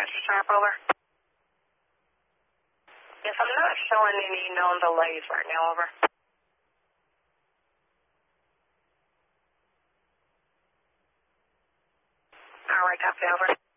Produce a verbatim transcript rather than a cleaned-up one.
Mister Sharp, over. Yes, I'm not showing any known delays right now, over. All right, copy, over.